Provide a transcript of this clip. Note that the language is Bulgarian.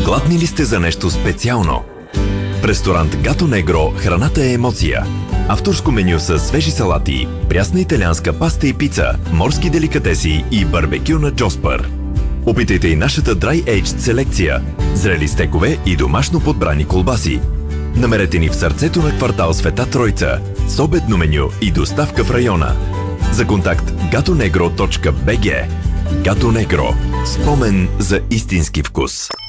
Гладни ли сте за нещо специално? В ресторант Гато Негро храната е емоция. Авторско меню с свежи салати, прясна италианска паста и пица, морски деликатеси и барбекю на Джоспър. Опитайте и нашата Dry Aged селекция, зрели стекове и домашно подбрани колбаси. Намерете ни в сърцето на квартал Света Тройца, с обедно меню и доставка в района. За контакт gatonegro.bg. Гато Негро. Спомен за истински вкус.